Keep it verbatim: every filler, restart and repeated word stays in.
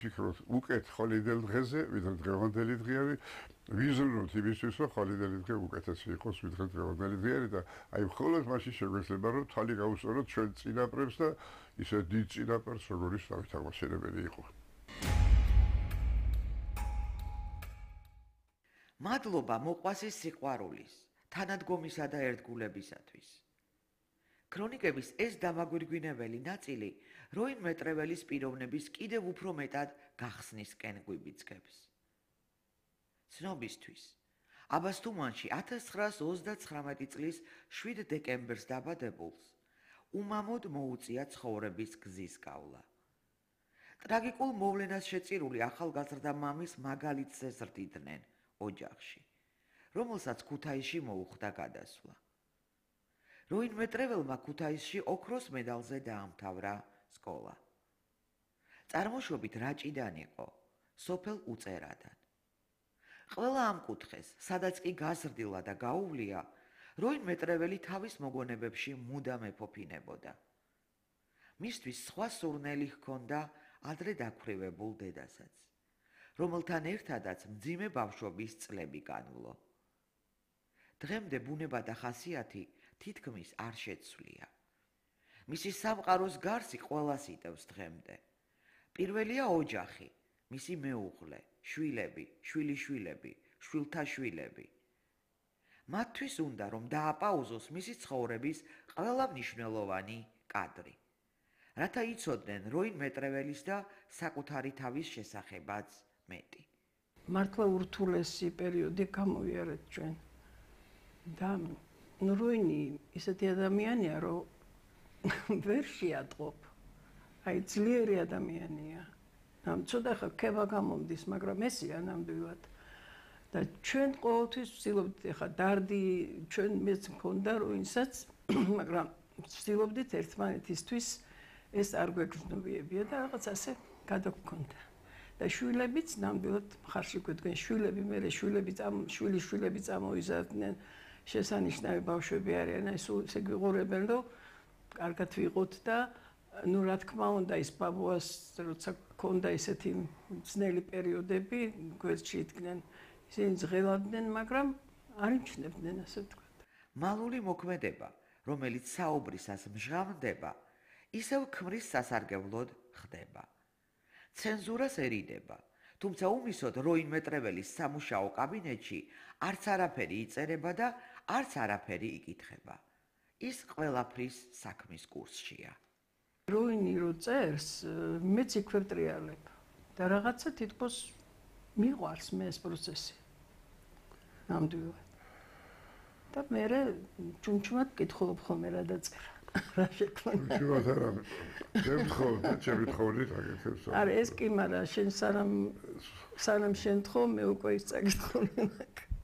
ფიქრობ უკეთ ჰოლიდელ დღეზე, ვიდრე დღევანდელი დღე არის, ვიზრუნოთ იმისთვის, რომ ჰოლიდელი დღე უკეთესი იყოს, ვიდრე დღევანდელი დღე არის და აი მხოლოდ მაშინ შეგვეძლება, რომ თვალი გავუსწოროთ ჩვენ წინაპრებს და ისე დიდ წინაპრებს, როგორიც დავით აღმაშენებელი იყო. მადლობა მოყვასის სიყვარულის, თანადგომისა და ერთგულებისათვის. ქრონიკების ეს დამაგვირგვინებელი ნაწილი როინ მეტრეველის პიროვნების კიდევ უფრო მეტად გახსნისკენ გვიბიძგებს. ცნობისთვის, აბასთუმანში ათას ცხრაას ოცდაცხრამეტი წლის შვიდ დეკემბერს დაბადებულს უმამოდ მოუწია ცხოვრების გზის გავლა. ტრაგიკულ მოვლენას შეწირული ახალგაზრდა მამის მაგალითზე ზრდიდნენ ოჯახში, რომელსაც ქუთაისში მოუხდა გადასვლა. როინ მეტრეველმა ქუთაისში ოქროს მედალზე დაამთავრა სკოლა. წარმოშობით რაჭიდან იყო, სოფელ უწერადან. ყველა ამ კუთხეს, სადაც კი გაზრდილა და გაუვლია, როინ მეტრეველი თავის მოგონებებში მუდამ ეფოფინებოდა. მისთვის სხვა სურნელი ჰქონდა ადრე დაქვრივებულ დედასაც, რომელთან ერთადაც მძიმე ბავშვობის წლები განვლო. დღემდე ბუნება და ხასიათი თითქმის არ შეცვლია. მისი სამყაროს გარსი ყველას იტევს დღემდე. პირველია ოჯახი, მისი მეუღლე, შვილები, შვილიშვილები, შვილთა შვილები. მათთვის უნდა, რომ დააპაუზოს მისი ცხოვრების ყველა მნიშვნელოვანი კადრი. რათა იცოდნენ როინ მეტრეველის და საკუთარი თავის შესახებაც მეტი. მართლა ურთულესი პერიოდი გამოვიარეთ ჩვენ. და როინი ისეთი ადამიანია, რომ ვერ შეატყობ. აი ძლიერი ადამიანია. ამ ცოტა ხა ქება გამომდის, მაგრამ ესია ნამდვილად. და ჩვენ ყოველთვის ვცდილობთ, ხა დარდი ჩვენ მეც მქონდა როინსაც, მაგრამ ვცდილობდით ერთმანეთისთვის ეს არ გვეგრძნობიებია და რაღაც ასე გადაგქონდა. და შვილებიც ნამდვილად მხარში გვედგნენ, შვილები, მე შვილები წამ შვილი შვილები წამოიზარდნენ. შესანიშნავი ბავშვები არიან, აი სულ ესე გვიყურებენ, რომ კარგად ვიყოთ და ნუ რა თქმა უნდა ის ბაბუას როცა ქონდა ესეთი ძნელი პერიოდები გვერდში იდგნენ, ისინი ძლევდნენ, მაგრამ არ იმჩნევდნენ, ასე ვთქვათ. მალული მოქმედება, რომელიც საუბრისას მჟღავნდება, ისევ ქმრის სასარგებლოდ ხდება. ცენზურასერიდება. თუმცა უმისოდ როინ მეტრეველის სამუშაო კაბინეტში არც არაფერი იწერება და არც არაფერი იკითხება. ის ყველაფრის საქმის კურსშია. როინი რო წერს, მეც იქვე ვტრიალებ და რაღაცა თითქოს მიყვარს მე ეს პროცესი. ნამდვილად. და მე ჩუმჩუმად კითხულობ ხოლმე რა დაწერა. რა შექმნა. ჩუმჩუმად არა. შემთხვევ და ჩემი თხოვნით აგეთებს. არა ეს კი მარა შენ სანამ სანამ შენ თხოვ მე უკვე ის წაკითხული.